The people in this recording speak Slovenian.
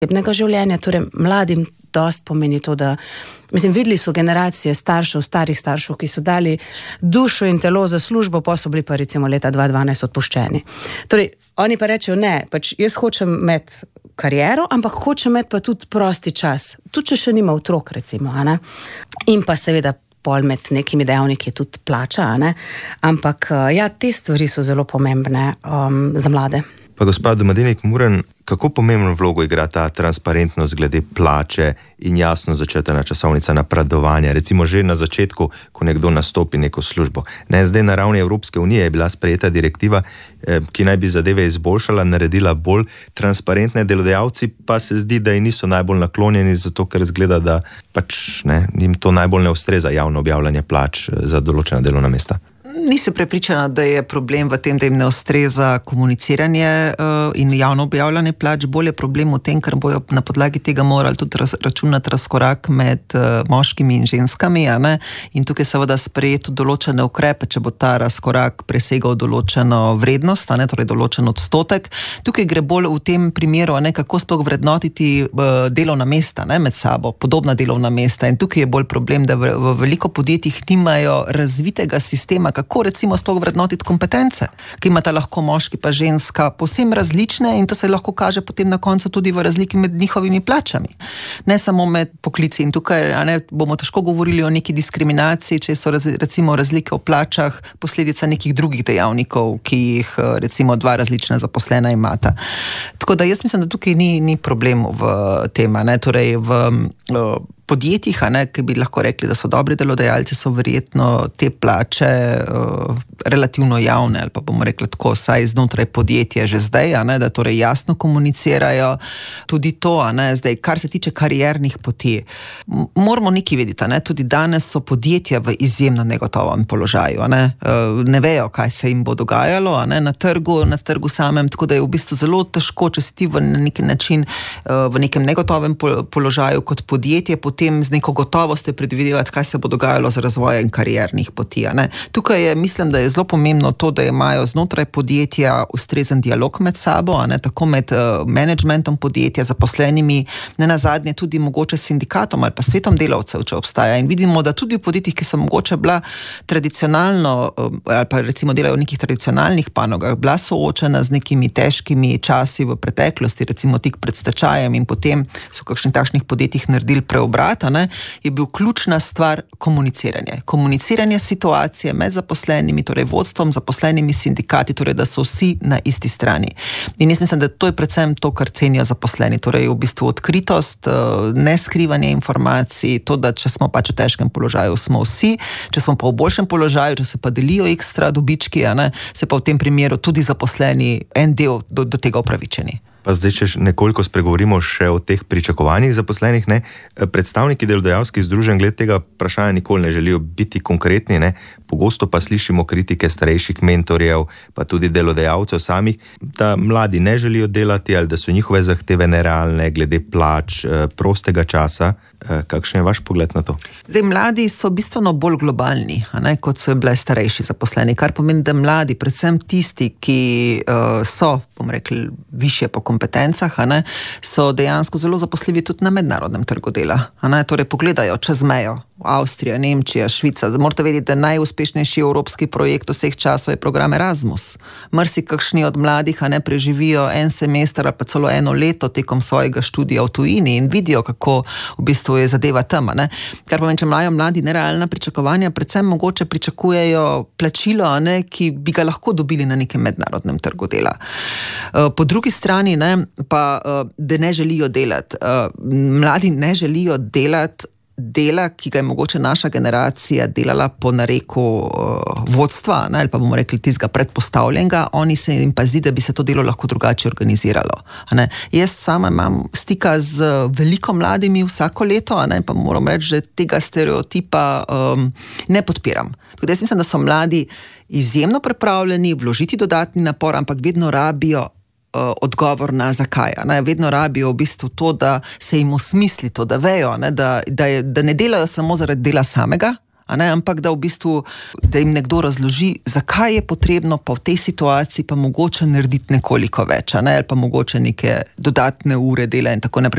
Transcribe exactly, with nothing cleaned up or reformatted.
osebnega življenja, torej mladim dost pomeni to, da, mislim, videli so generacije staršev, starih staršev, ki so dali dušo in telo za službo, pa so bili pa recimo leta dva dvanajst odpuščeni. Torej, oni pa rečejo, ne, pač jaz hočem imeti kariero, ampak hočem imeti pa tudi prosti čas. Tudi, če še nima otrok, recimo, a ne? In pa seveda pol med nekimi dejavniki tudi plača, a ne? Ampak, ja, te stvari so zelo pomembne um, za mlade. Pa gospod Domadinik Muren, kako pomembno vlogo igra ta transparentnost glede plače in jasno začrtana časovnica napredovanja, recimo že na začetku, ko nekdo nastopi neko službo. Ne, zdaj na ravni Evropske unije je bila sprejeta direktiva, ki naj bi zadeve izboljšala, naredila bolj transparentne, delodajalci pa se zdi, da ji niso najbolj naklonjeni, zato ker zgleda, da pač ne, jim to najbolj ne ustreza javno objavljanje plač za določena delovna mesta. Nisem prepričana, da je problem v tem, da jim ne ustreza komuniciranje uh, in javno objavljanje plač. Bolj je problem v tem, ker bojo na podlagi tega morali tudi raz, računati razkorak med uh, moškimi in ženskami, a ne? In tukaj seveda sprejeti določene ukrepe, če bo ta razkorak presegal določeno vrednost, a ne? Torej določen odstotek. Tukaj gre bolj v tem primeru, a ne, kako sploh vrednotiti uh, delovna mesta, ne, med sabo, podobna delovna mesta. In tukaj je bolj problem, da v, v veliko podjetjih nimajo razvitega sistema, kako recimo sploh vrednotiti kompetence, ki imata lahko moški pa ženska povsem različne in to se lahko kaže potem na koncu tudi v razliki med njihovimi plačami. Ne samo med poklici in tukaj, a ne, bomo težko govorili o neki diskriminaciji, če so raz, recimo razlike v plačah posledica nekih drugih dejavnikov, ki jih recimo dva različna zaposlena imata. Tako da jaz mislim, da tukaj ni, ni problem v tem, ne, torej v uh, podjetjih, a ne, ki bi lahko rekli, da so dobri delodajalci, so verjetno te plače uh, relativno javne, ali pa bomo rekli tako, saj znotraj podjetja že zdaj, a ne, da torej jasno komunicirajo tudi to, a ne, zdaj, kar se tiče kariernih poti. M- moramo nekaj vedeti, a ne, tudi danes so podjetja v izjemno negotovem položaju, a ne, uh, ne vejo, kaj se jim bo dogajalo, a ne, na trgu, na trgu samem, tako da je v bistvu zelo težko, če si ti v neki način uh, v nekem negotovem po- položaju kot podjetje, potem z neko gotovostjo predvidevati, kaj se bo dogajalo z razvojem kariernih poti. Ne? Tukaj je, mislim, da je zelo pomembno to, da imajo znotraj podjetja ustrezen dialog med sabo, a ne, tako med uh, managementom podjetja, zaposlenimi, ne nazadnje tudi mogoče sindikatom ali pa svetom delavcev, če obstaja. In vidimo, da tudi v podjetjih, ki so mogoče bila tradicionalno, uh, ali pa recimo delajo v nekih tradicionalnih panogah, bila soočena z nekimi težkimi časi v preteklosti, recimo tik pred stečajem in potem so v kakšnih takšnih podjetjih naredili preobrat, ne, je bil ključna stvar komuniciranje. Komuniciranje situacije med zaposlenimi, torej vodstvom, zaposlenimi sindikati, torej da so vsi na isti strani. In jaz mislim, da to je predvsem to, kar cenijo zaposleni, torej v bistvu odkritost, neskrivanje informacij, to, da če smo pač v težkem položaju, smo vsi, če smo pa v boljšem položaju, če se pa delijo ekstra dobički, a ne, se pa v tem primeru tudi zaposleni en del do, do tega upravičeni. Pa zdaj, če nekoliko spregovorimo še o teh pričakovanjih zaposlenih, ne, predstavniki delodajalskih združenj glede tega vprašanja nikoli ne želijo biti konkretni, ne, pogosto pa slišimo kritike starejših mentorjev, pa tudi delodajalcev samih, da mladi ne želijo delati ali da so njihove zahteve nerealne glede plač, prostega časa. Kakšen je vaš pogled na to? Zdaj, mladi so bistveno bolj globalni, a ne, kot so bile starejši zaposleni, kar pomeni, da mladi, predvsem tisti, ki uh, so, bom rekel, višje po kompetencah, a ne, so dejansko zelo zaposljivi tudi na mednarodnem trgu dela. A ne, torej pogledajo čez mejo. Avstrija, Nemčija, Švica. Morate vedeti, da najuspešnejši evropski projekt vseh časov je program Erasmus. Mrsi kakšni od mladih, a ne, preživijo en semester ali pa celo eno leto tekom svojega študija v tujini in vidijo, kako v bistvu je zadeva tam, a ne. Kar pomeni, če imajo mladi nerealna pričakovanja, predvsem mogoče pričakujejo plačilo, a ne, ki bi ga lahko dobili na nekem mednarodnem trgu dela. Po drugi strani, ne, pa da ne želijo delati. Mladi ne želijo delati dela, ki ga je mogoče naša generacija delala po nareku uh, vodstva, ne, ali pa bomo rekli tistega predpostavljenega, oni se jim pa zdi, da bi se to delo lahko drugače organiziralo. A ne. Jaz sama imam stika z veliko mladimi vsako leto, a ne, pa moram reči, da tega stereotipa um, ne podpiram. Tako da jaz mislim, da so mladi izjemno pripravljeni vložiti dodatni napor, ampak vedno rabijo odgovor na zakaj. Ne? Vedno rabijo v bistvu to, da se jim osmisli to, da vejo, ne? Da, da, je, da ne delajo samo zaradi dela samega, a ne? Ampak da v bistvu, da jim nekdo razloži, zakaj je potrebno pa v tej situaciji pa mogoče narediti nekoliko več, a ne? Ali pa mogoče neke dodatne ure dela in tako naprej.